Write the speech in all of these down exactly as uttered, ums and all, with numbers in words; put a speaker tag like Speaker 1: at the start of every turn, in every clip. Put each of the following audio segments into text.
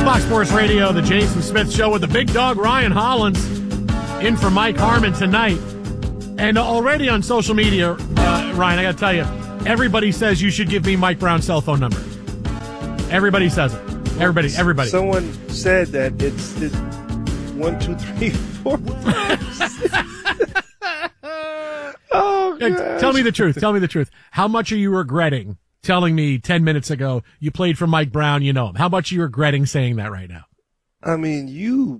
Speaker 1: Fox Sports Radio, the Jason Smith Show with the big dog Ryan Hollins in for Mike Harmon tonight. And already on social media, uh, Ryan, I got to tell you, everybody says you should give me Mike Brown's cell phone number. Everybody says it. Everybody, everybody.
Speaker 2: Someone said that it's, it's one, two, three, four. Oh, gosh.
Speaker 1: Tell me the truth. Tell me the truth. How much are you regretting telling me ten minutes ago you played for Mike Brown, you know him? How much are you regretting saying that right now?
Speaker 2: I mean, you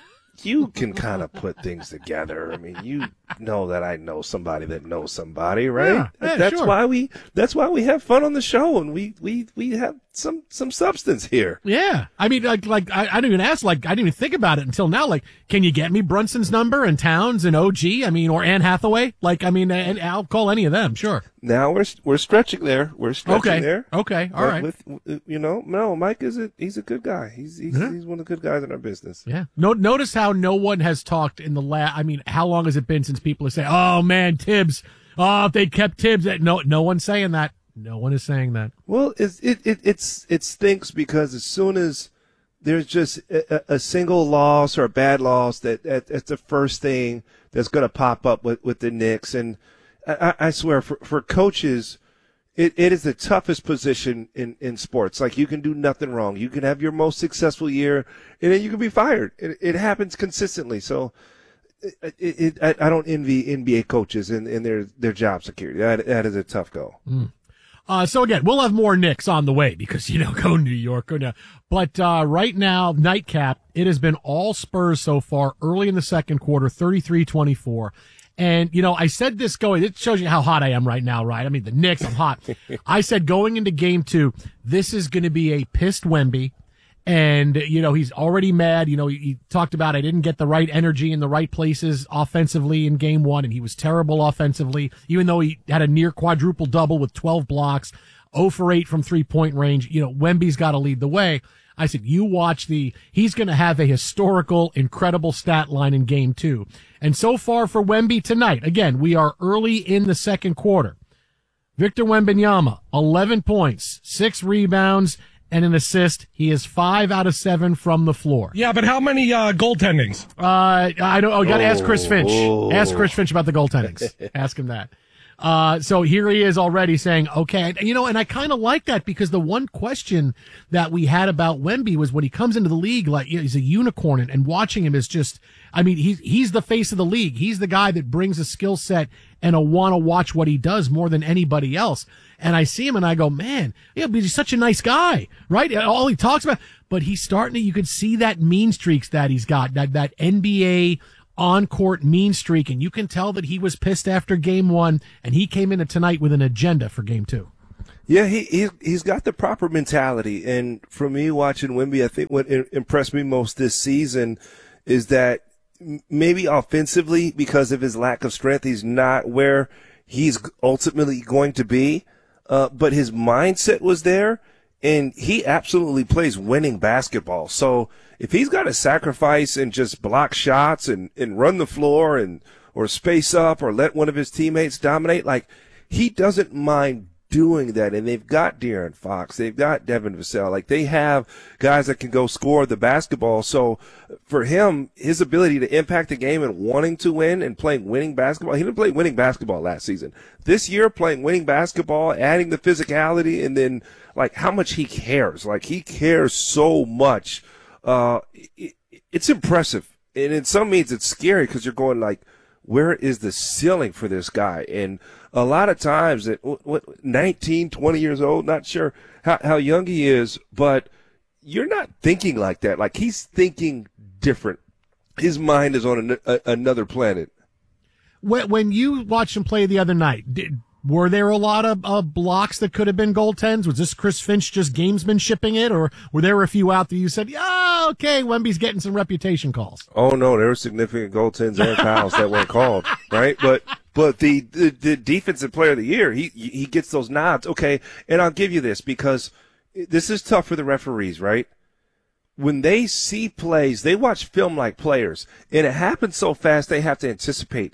Speaker 2: you can kind of put things together. I mean, you know that I know somebody that knows somebody, right?
Speaker 1: Yeah, yeah,
Speaker 2: that's
Speaker 1: sure.
Speaker 2: why we that's why we have fun on the show, and we we we have some some substance here.
Speaker 1: Yeah. I mean, like, like I, I didn't even ask, like, I didn't even think about it until now. Like, can you get me Brunson's number and Towns and O G? I mean, or Anne Hathaway? Like, I mean, and I'll call any of them, sure.
Speaker 2: Now we're we're stretching there. We're stretching
Speaker 1: Okay.
Speaker 2: there.
Speaker 1: Okay. All
Speaker 2: But
Speaker 1: right.
Speaker 2: With, you know, no, Mike is a he's a good guy. He's he's,
Speaker 1: Yeah.
Speaker 2: he's one of the good guys in our business.
Speaker 1: Yeah. No, notice how no one has talked in the last, I mean, how long has it been since people are saying, oh man, Tibbs, oh, if they kept Tibbs, no, no one's saying that. No one is saying that.
Speaker 2: Well, it's, it, it, it's, it stinks because as soon as there's just a, a single loss or a bad loss, that, that that's the first thing that's going to pop up with, with the Knicks. And I, I swear for, for coaches, it, it is the toughest position in, in sports. Like, you can do nothing wrong. You can have your most successful year and then you can be fired. It, it happens consistently. So it, it, I, I don't envy N B A coaches and, and their, their job security. That, that is a tough go.
Speaker 1: Mm. Uh, so again, we'll have more Knicks on the way because, you know, go New York, go now. But, uh, right now, nightcap, it has been all Spurs so far early in the second quarter, thirty-three twenty-four. And, you know, I said this going, it shows you how hot I am right now, right? I mean, the Knicks, I'm hot. I said going into game two, this is going to be a pissed Wemby. And, you know, he's already mad. You know, he, he talked about I didn't get the right energy in the right places offensively in game one, and he was terrible offensively, even though he had a near quadruple double with twelve blocks, zero for eight from three-point range. You know, Wemby's got to lead the way. I said, you watch the, he's going to have a historical, incredible stat line in game two. And so far for Wemby tonight, again, we are early in the second quarter. Victor Wembanyama, eleven points, six rebounds, and an assist. He is five out of seven from the floor.
Speaker 3: Yeah, but how many uh, goaltendings?
Speaker 1: Uh, I don't. I got to ask Chris Finch.
Speaker 2: Oh.
Speaker 1: Ask Chris Finch about the goaltendings. Ask him that. Uh, so here he is already saying, okay, and, you know, and I kind of like that because the one question that we had about Wemby was when he comes into the league, like, you know, he's a unicorn, and, and watching him is just, I mean, he's, he's the face of the league. He's the guy that brings a skill set and a want to watch what he does more than anybody else. And I see him and I go, man, yeah, but he's such a nice guy, right? All he talks about, but he's starting to, you could see that mean streaks that he's got, that, that N B A on-court mean streak, and you can tell that he was pissed after game one, and he came into tonight with an agenda for game two.
Speaker 2: Yeah, he, he he's got the proper mentality, and for me watching Wemby, I think what impressed me most this season is that maybe offensively, because of his lack of strength, he's not where he's ultimately going to be, uh, but his mindset was there, and he absolutely plays winning basketball. So if he's got to sacrifice and just block shots and, and run the floor and or space up or let one of his teammates dominate, like, he doesn't mind doing that. And they've got De'Aaron Fox, they've got Devin Vassell, like, they have guys that can go score the basketball. So for him, his ability to impact the game and wanting to win and playing winning basketball, he didn't play winning basketball last season. This year, playing winning basketball, adding the physicality, and then, like, how much he cares. Like, he cares so much. Uh, it, it's impressive. And in some means it's scary because you're going, like, where is the ceiling for this guy? And a lot of times at what, nineteen, twenty years old, not sure how, how young he is, but you're not thinking like that. Like, he's thinking different. His mind is on an, a, another planet.
Speaker 1: When, when you watched him play the other night, did, were there a lot of uh, blocks that could have been goaltends? Was this Chris Finch just gamesman-shipping it, or were there a few out there you said, yeah, okay, Wemby's getting some reputation calls?
Speaker 2: Oh, no, there were significant goaltends and fouls that weren't called, right? But but the, the, the defensive player of the year, he he gets those nods. Okay, and I'll give you this because this is tough for the referees, right? When they see plays, they watch film like players, and it happens so fast they have to anticipate.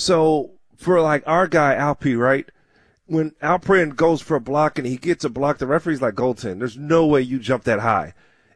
Speaker 2: So for, like, our guy, Alpi, right? When Alperen goes for a block and he gets a block, the referee's like, goaltend. There's no way you jump that high.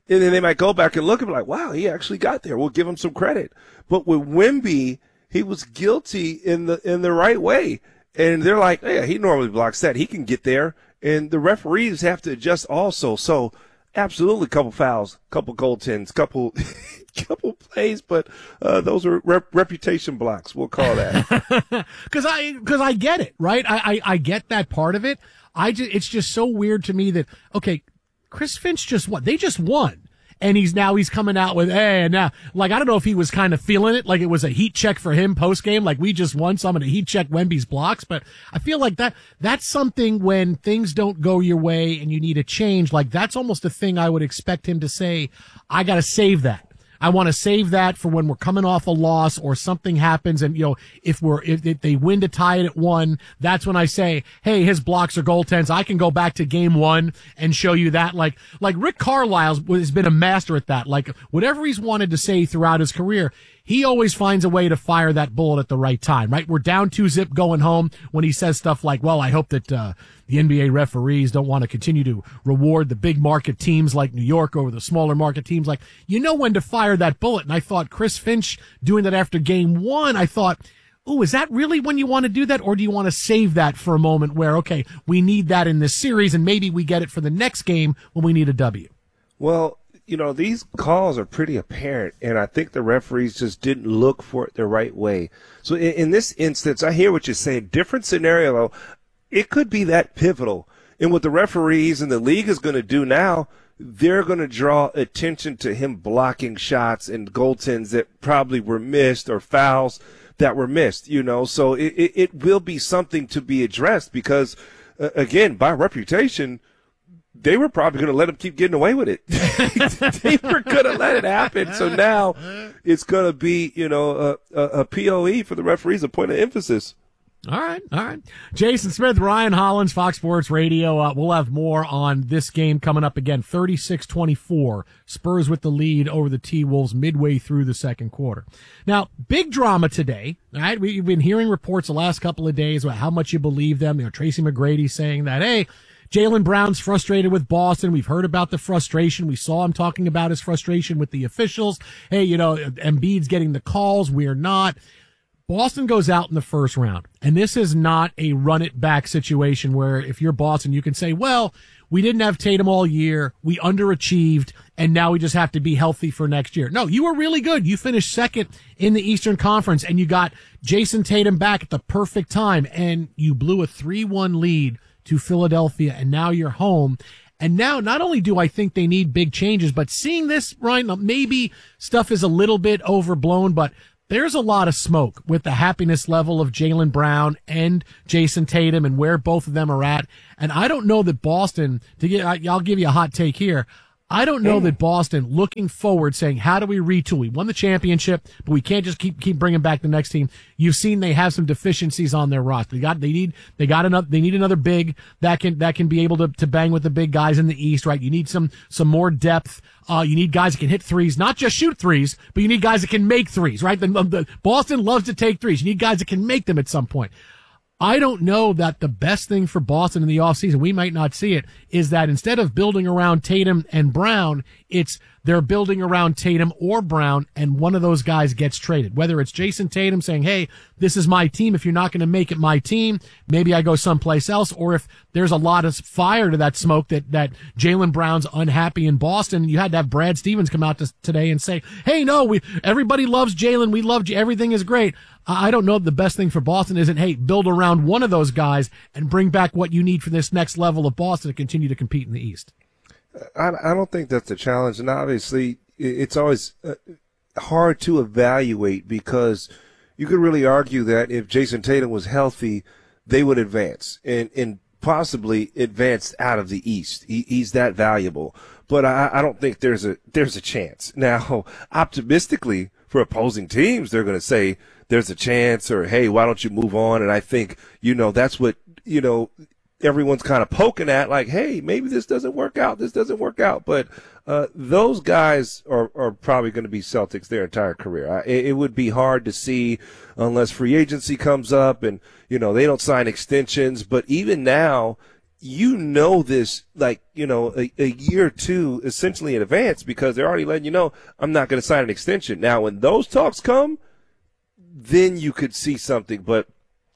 Speaker 2: And then they might go back and look and be like, wow, he actually got there. We'll give him some credit. But with Wemby, he was guilty in the in the right way. And they're like, yeah, he normally blocks that. He can get there. And the referees have to adjust also. So absolutely, couple fouls, couple goaltends, couple couple plays, but uh, those are rep- reputation blocks. We'll call that.
Speaker 1: Because I because I get it, right? I, I I get that part of it. I just, it's just so weird to me that okay, Chris Finch just won. They just won. And he's now he's coming out with, hey, now, like, I don't know if he was kind of feeling it, like it was a heat check for him post game, like we just won, so I'm going to heat check Wemby's blocks. But I feel like that, that's something when things don't go your way and you need a change, like that's almost a thing I would expect him to say, I got to save that. I want to save that for when we're coming off a loss or something happens. And, you know, if we're, if, if they win to tie it at one, that's when I say, hey, his blocks are goaltends. I can go back to game one and show you that. Like, like Rick Carlisle has been a master at that. Like whatever he's wanted to say throughout his career, he always finds a way to fire that bullet at the right time, right? We're down two zip going home when he says stuff like, well, I hope that, uh, the N B A referees don't want to continue to reward the big market teams like New York over the smaller market teams. Like, you know when to fire that bullet. And I thought Chris Finch doing that after game one, I thought, ooh, is that really when you want to do that? Or do you want to save that for a moment where, okay, we need that in this series and maybe we get it for the next game when we need a W?
Speaker 2: Well, you know, these calls are pretty apparent, and I think the referees just didn't look for it the right way. So in, in this instance, I hear what you're saying. Different scenario. It could be that pivotal. And what the referees and the league is going to do now, they're going to draw attention to him blocking shots and goaltends that probably were missed or fouls that were missed, you know. So it, it, it will be something to be addressed because, uh, again, by reputation, they were probably going to let him keep getting away with it. They were going to let it happen. So now it's going to be, you know, a, a, a P O E for the referees, a point of emphasis.
Speaker 1: All right, all right. Jason Smith, Ryan Hollins, Fox Sports Radio. Uh, we'll have more on this game coming up again. thirty-six twenty-four, Spurs with the lead over the T-Wolves midway through the second quarter. Now, big drama today. All right, we've been hearing reports the last couple of days about how much you believe them. You know, Tracy McGrady saying that, hey, Jaylen Brown's frustrated with Boston. We've heard about the frustration. We saw him talking about his frustration with the officials. Hey, you know, Embiid's getting the calls. We're not. Boston goes out in the first round, and this is not a run-it-back situation where if you're Boston, you can say, well, we didn't have Tatum all year, we underachieved, and now we just have to be healthy for next year. No, you were really good. You finished second in the Eastern Conference, and you got Jason Tatum back at the perfect time, and you blew a three one lead to Philadelphia, and now you're home. And now, not only do I think they need big changes, but seeing this, Ryan, maybe stuff is a little bit overblown, but there's a lot of smoke with the happiness level of Jaylen Brown and Jason Tatum and where both of them are at. And I don't know that Boston, to get, I'll give you a hot take here. I don't know that Boston looking forward saying, how do we retool? We won the championship, but we can't just keep, keep bringing back the next team. You've seen they have some deficiencies on their roster. They got, they need, they got another, they need another big that can, that can be able to, to bang with the big guys in the East, right? You need some, some more depth. Uh, you need guys that can hit threes, not just shoot threes, but you need guys that can make threes, right? The, the Boston loves to take threes. You need guys that can make them at some point. I don't know that the best thing for Boston in the offseason, we might not see it, is that instead of building around Tatum and Brown, it's they're building around Tatum or Brown, and one of those guys gets traded. Whether it's Jason Tatum saying, hey, this is my team. If you're not going to make it my team, maybe I go someplace else. Or if there's a lot of fire to that smoke that, that Jaylen Brown's unhappy in Boston, you had to have Brad Stevens come out to, today and say, hey, no, we everybody loves Jaylen. We love you. Everything is great. I don't know. The best thing for Boston isn't, hey, build around one of those guys and bring back what you need for this next level of Boston to continue to compete in the East.
Speaker 2: I, I don't think that's a challenge. And obviously, it's always hard to evaluate because you could really argue that if Jason Tatum was healthy, they would advance and, and possibly advance out of the East. He, he's that valuable. But I, I don't think there's a there's a chance. Now, optimistically, for opposing teams, they're going to say there's a chance or, hey, why don't you move on? And I think, you know, that's what, you know, everyone's kind of poking at, like, hey, maybe this doesn't work out. This doesn't work out. But uh, those guys are, are probably going to be Celtics their entire career. I, it, it would be hard to see unless free agency comes up and, you know, they don't sign extensions. But even now, you know this, like, you know, a, a year or two essentially in advance because they're already letting you know, I'm not going to sign an extension. Now, when those talks come, then you could see something. But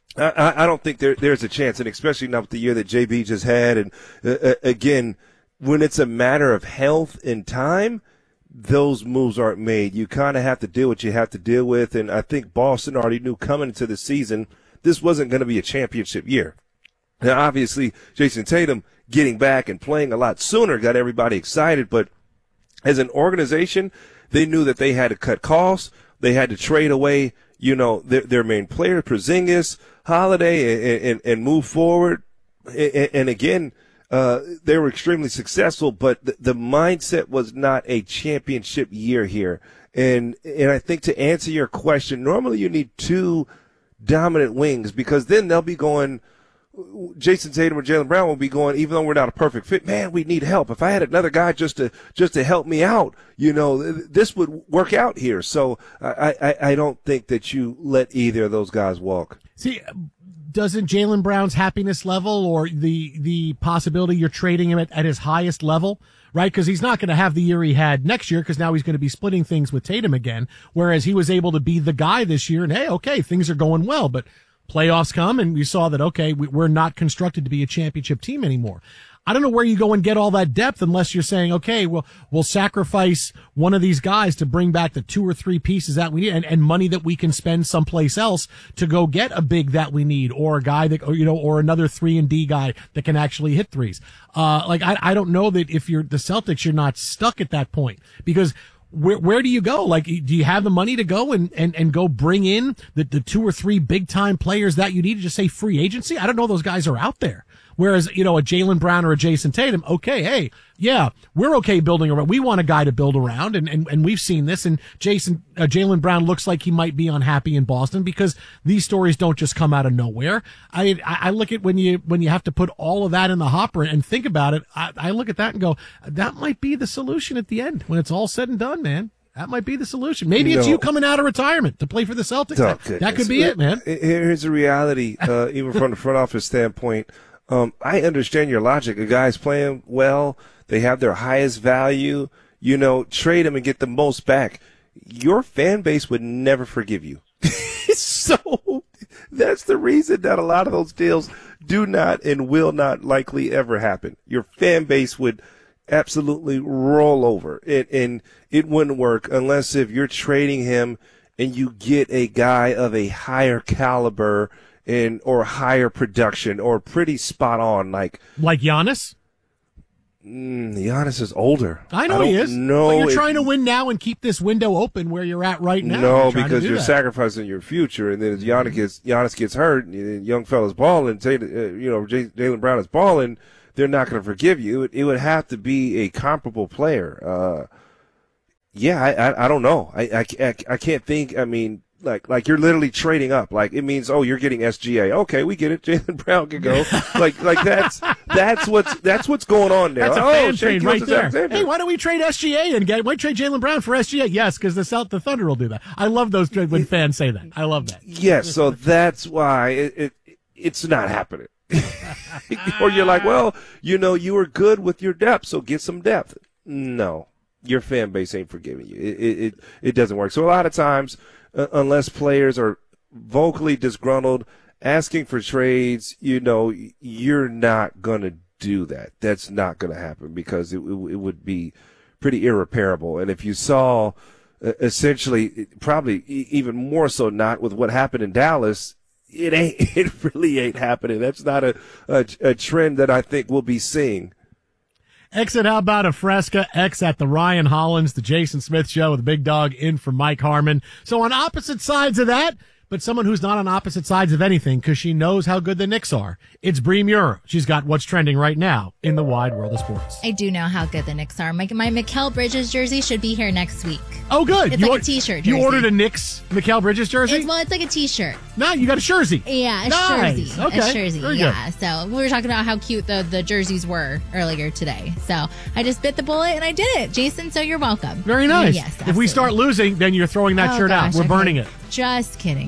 Speaker 2: I, I don't think there, there's a chance, and especially not with the year that J B just had. And, uh, again, when it's a matter of health and time, those moves aren't made. You kind of have to deal with what you have to deal with. And I think Boston already knew coming into the season this wasn't going to be a championship year. Now, obviously, Jason Tatum getting back and playing a lot sooner got everybody excited. But as an organization, they knew that they had to cut costs. They had to trade away, you know, their, their main player, Porzingis, Holiday, and, and, and move forward. And, and again, uh, they were extremely successful, but the, the mindset was not a championship year here. And, and I think to answer your question, normally you need two dominant wings because then they'll be going, Jason Tatum or Jaylen Brown will be going, even though we're not a perfect fit, man, we need help. If I had another guy just to, just to help me out, you know, this would work out here. So I, I, I don't think that you let either of those guys walk.
Speaker 1: See, doesn't Jaylen Brown's happiness level or the, the possibility you're trading him at, at his highest level, right? Because he's not going to have the year he had next year because now he's going to be splitting things with Tatum again, whereas he was able to be the guy this year and, hey, okay, things are going well, but playoffs come and we saw that, okay, we're not constructed to be a championship team anymore. I don't know where you go and get all that depth unless you're saying, okay, well, we'll sacrifice one of these guys to bring back the two or three pieces that we need and, and money that we can spend someplace else to go get a big that we need or a guy that, or, you know, or another three and D guy that can actually hit threes. Uh, like, I, I don't know that if you're the Celtics, you're not stuck at that point because Where, where do you go? Like, do you have the money to go and, and, and go bring in the, the two or three big time players that you need to just say free agency? I don't know. Those guys are out there. Whereas, you know, a Jaylen Brown or a Jason Tatum, okay, hey, yeah, we're okay building around. We want a guy to build around, and, and, and we've seen this. And Jason, uh, Jaylen Brown looks like he might be unhappy in Boston because these stories don't just come out of nowhere. I, I look at when you, when you have to put all of that in the hopper and think about it, I, I look at that and go, that might be the solution at the end when it's all said and done, man. That might be the solution. Maybe it's no. you coming out of retirement to play for the Celtics.
Speaker 2: Oh,
Speaker 1: that, that could be it, man.
Speaker 2: Here's the reality, uh, even from the front office standpoint. Um, I understand your logic. A guy's playing well. They have their highest value. You know, trade him and get the most back. Your fan base would never forgive you. So that's the reason that a lot of those deals do not and will not likely ever happen. Your fan base would absolutely roll over it, and it wouldn't work unless if you're trading him and you get a guy of a higher caliber and or higher production or pretty spot on, like
Speaker 1: like Giannis.
Speaker 2: Mm, Giannis is older.
Speaker 1: I know
Speaker 2: I
Speaker 1: he is.
Speaker 2: No,
Speaker 1: but you're trying to win now and keep this window open where you're at right now.
Speaker 2: No,
Speaker 1: you're
Speaker 2: because you're
Speaker 1: that.
Speaker 2: sacrificing your future, and then as Giannis gets Giannis gets hurt, and young fella's balling, say, uh, you know, Jaylen Brown is balling. They're not going to forgive you. It, it would have to be a comparable player. Uh, yeah, I, I, I don't know. I, I, I can't think. I mean, like, like you're literally trading up. Like it means, oh, you're getting S G A. Okay, we get it. Jaylen Brown can go. like, like that's that's what's that's what's going on there.
Speaker 1: That's a
Speaker 2: oh,
Speaker 1: fan
Speaker 2: Shane
Speaker 1: trade right there.
Speaker 2: Alexander.
Speaker 1: Hey, why don't we trade S G A and get? Why trade Jaylen Brown for S G A? Yes, because the South, the Thunder will do that. I love those when fans say that. I love that.
Speaker 2: Yes, so that's why it, it it's not happening. Or you're like, well, you know, you were good with your depth, so get some depth. No, your fan base ain't forgiving you. It it it, it doesn't work. So a lot of times, uh, unless players are vocally disgruntled, asking for trades, you know, you're not gonna do that. That's not gonna happen because it it, it would be pretty irreparable. And if you saw, uh, essentially, probably even more so, not with what happened in Dallas. It ain't. It really ain't happening. That's not a, a a trend that I think we'll be seeing.
Speaker 1: X at How About a Fresca, X at the Ryan Hollins, the Jason Smith Show with the big dog in for Mike Harmon. So on opposite sides of that, but someone who's not on opposite sides of anything because she knows how good the Knicks are. It's Bree Mura. She's got what's trending right now in the wide world of sports.
Speaker 4: I do know how good the Knicks are. My, my Mikal Bridges jersey should be here next week.
Speaker 1: Oh, good.
Speaker 4: It's
Speaker 1: you
Speaker 4: like
Speaker 1: or-
Speaker 4: a T-shirt jersey.
Speaker 1: You ordered a Knicks Mikal Bridges jersey?
Speaker 4: It's, well, it's like a T-shirt.
Speaker 1: No, you got a jersey.
Speaker 4: Yeah, a
Speaker 1: nice.
Speaker 4: jersey.
Speaker 1: Okay.
Speaker 4: A jersey,
Speaker 1: Very
Speaker 4: yeah.
Speaker 1: good.
Speaker 4: So we were talking about how cute the, the jerseys were earlier today. So I just bit the bullet and I did it. Jason, so you're welcome.
Speaker 1: Very nice.
Speaker 4: Yes,
Speaker 1: If we
Speaker 4: absolutely.
Speaker 1: start losing, then you're throwing that
Speaker 4: Oh,
Speaker 1: shirt
Speaker 4: gosh,
Speaker 1: out. We're
Speaker 4: okay.
Speaker 1: burning it.
Speaker 4: Just kidding.
Speaker 1: We're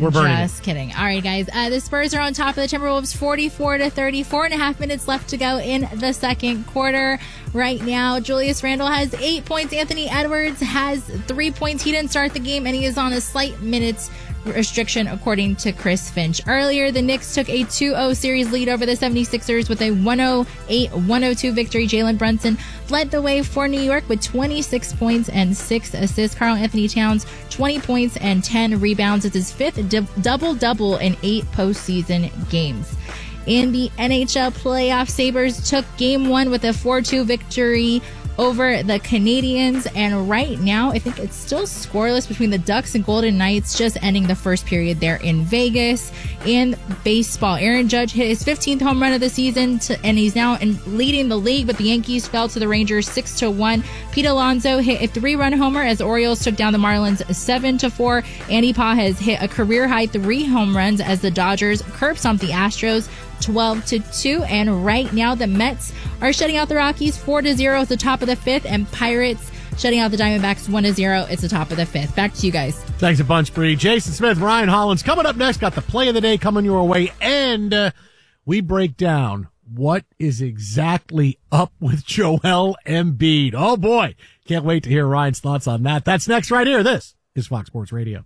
Speaker 1: We're burning
Speaker 4: Just
Speaker 1: it.
Speaker 4: kidding. All right, guys. Uh, the Spurs are on top of the Timberwolves, forty-four to thirty. Four and a half minutes left to go in the second quarter. Right now, Julius Randle has eight points. Anthony Edwards has three points. He didn't start the game, and he is on a slight minutes restriction, according to Chris Finch. Earlier, the Knicks took a two oh series lead over the seventy-sixers with a one oh eight one oh two victory. Jalen Brunson led the way for New York with twenty-six points and six assists. Karl Anthony Towns, twenty points and ten rebounds. It's his fifth d- double-double in eight postseason games. In the N H L playoff, Sabres took game one with a four two victory over the Canadiens, and right now I think it's still scoreless between the Ducks and Golden Knights, just ending the first period there in Vegas. In baseball, Aaron Judge hit his fifteenth home run of the season, to, and he's now in, leading the league, but the Yankees fell to the Rangers six to one. Pete Alonso hit a three-run homer as the Orioles took down the Marlins seven to four. Andy Paz has hit a career-high three home runs as the Dodgers curb stomped the Astros twelve to two. And right now the Mets are shutting out the Rockies four to zero at the top of the fifth, and Pirates shutting out the Diamondbacks one to zero. It's the top of the fifth. Back to you guys.
Speaker 1: Thanks a bunch, Bree. Jason Smith, Ryan Hollins coming up next. Got the play of the day coming your way, and uh, we break down what is exactly up with Joel Embiid. Oh boy, can't wait to hear Ryan's thoughts on that. That's next right here. This is Fox Sports Radio.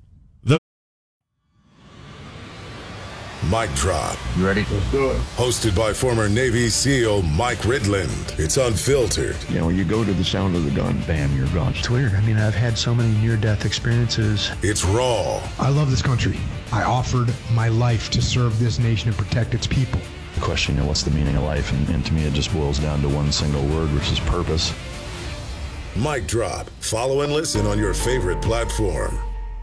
Speaker 5: Mic Drop.
Speaker 6: You ready? Let's do it.
Speaker 5: Hosted by former Navy SEAL Mike Ridland. It's unfiltered.
Speaker 6: You know, when you go to the sound of the gun, bam, you're gone.
Speaker 7: It's weird. I mean, I've had so many near-death experiences.
Speaker 5: It's raw.
Speaker 8: I love this country. I offered my life to serve this nation and protect its people.
Speaker 6: The question, you know, what's the meaning of life? And, and to me, it just boils down to one single word, which is purpose.
Speaker 5: Mic Drop. Follow and listen on your favorite platform.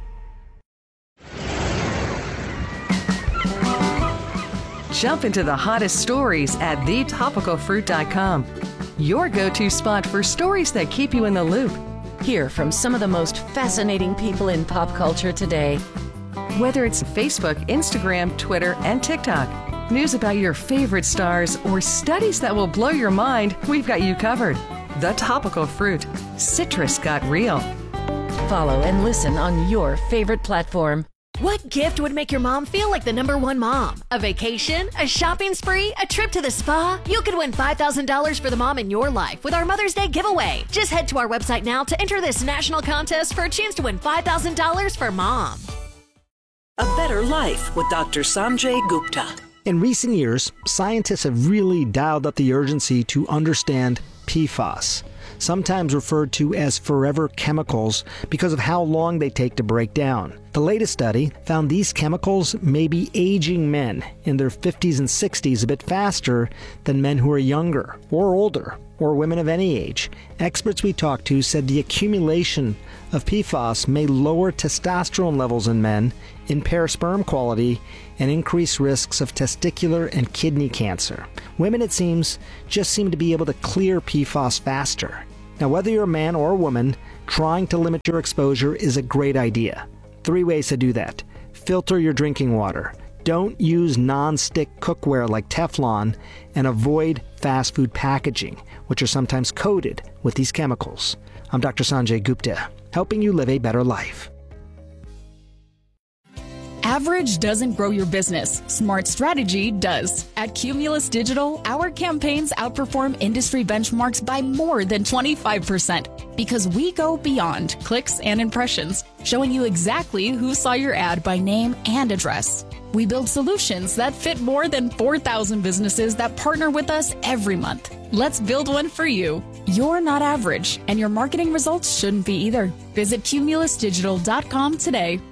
Speaker 9: Jump into the hottest stories at the topical fruit dot com. Your go-to spot for stories that keep you in the loop.
Speaker 10: Hear from some of the most fascinating people in pop culture today.
Speaker 9: Whether it's Facebook, Instagram, Twitter, and TikTok, news about your favorite stars, or studies that will blow your mind, we've got you covered. The Topical Fruit. Citrus got real.
Speaker 10: Follow and listen on your favorite platform. What gift would make your mom feel like the number one mom? A vacation? A shopping spree? A trip to the spa? You could win five thousand dollars for the mom in your life with our Mother's Day giveaway. Just head to our website now to enter this national contest for a chance to win five thousand dollars for mom.
Speaker 11: A Better Life with Doctor Sanjay Gupta.
Speaker 12: In recent years, scientists have really dialed up the urgency to understand P FAS, sometimes referred to as forever chemicals because of how long they take to break down. The latest study found these chemicals may be aging men in their fifties and sixties a bit faster than men who are younger or older, or women of any age. Experts we talked to said the accumulation of P FAS may lower testosterone levels in men, impair sperm quality, and increase risks of testicular and kidney cancer. Women, it seems, just seem to be able to clear P FAS faster. Now, whether you're a man or a woman, trying to limit your exposure is a great idea. Three ways to do that. Filter your drinking water. Don't use non-stick cookware like Teflon, and avoid fast food packaging, which are sometimes coated with these chemicals. I'm Doctor Sanjay Gupta, helping you live a better life.
Speaker 13: Average doesn't grow your business. Smart strategy does. At Cumulus Digital, our campaigns outperform industry benchmarks by more than twenty-five percent because we go beyond clicks and impressions, showing you exactly who saw your ad by name and address. We build solutions that fit more than four thousand businesses that partner with us every month. Let's build one for you. You're not average, and your marketing results shouldn't be either. Visit cumulus digital dot com today.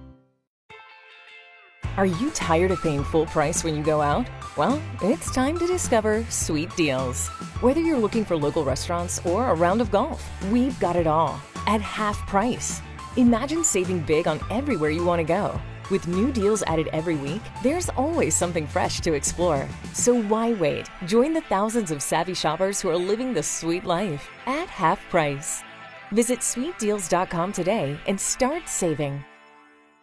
Speaker 14: Are you tired of paying full price when you go out? Well, it's time to discover Sweet Deals. Whether you're looking for local restaurants or a round of golf, we've got it all at half price. Imagine saving big on everywhere you want to go. With new deals added every week, there's always something fresh to explore. So why wait? Join the thousands of savvy shoppers who are living the sweet life at half price. Visit sweet deals dot com today and start saving.